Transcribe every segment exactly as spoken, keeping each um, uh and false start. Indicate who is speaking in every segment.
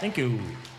Speaker 1: Thank you.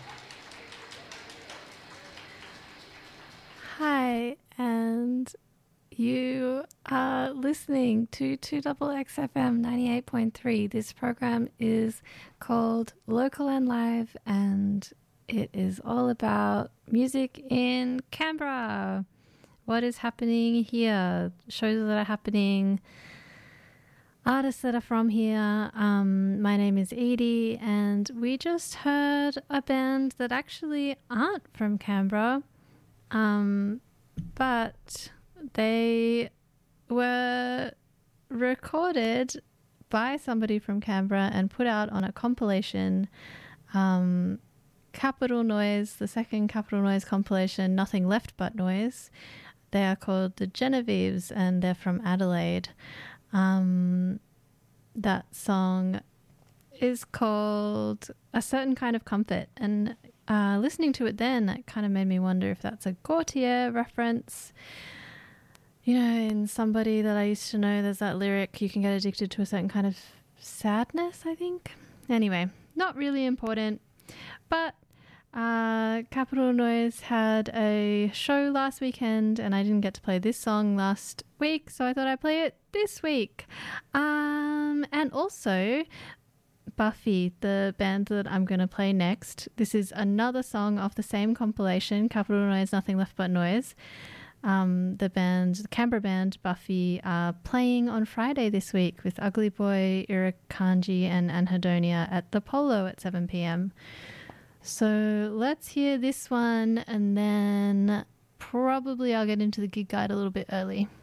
Speaker 2: Hi, and you are listening to two X X F M ninety-eight point three. This program is called Local and Live, and it is all about music in Canberra. What is happening here? Shows that are happening, artists that are from here. Um, my name is Edie, and we just heard a band that actually aren't from Canberra, um, but they were recorded by somebody from Canberra and put out on a compilation, um, Capital Noise, the second Capital Noise compilation, Nothing Left But Noise. They are called the Genevieves, and they're from Adelaide. Um, that song is called A Certain Kind of Comfort, and uh, listening to it then, it kind of made me wonder if that's a Gautier reference. You know, in Somebody That I Used to Know, there's that lyric, you can get addicted to a certain kind of sadness, I think. Anyway, not really important, but uh, Capital Noise had a show last weekend, and I didn't get to play this song last week, so I thought I'd play it this week. Um, and also, Buffy, the band that I'm going to play next, this is another song off the same compilation, Capital Noise, Nothing Left But Noise. Um, the band, the Canberra band Buffy, are playing on Friday this week with Ugly Boy, Irakanji and Anhedonia at the Polo at seven p.m. So let's hear this one, and then probably I'll get into the gig guide a little bit early.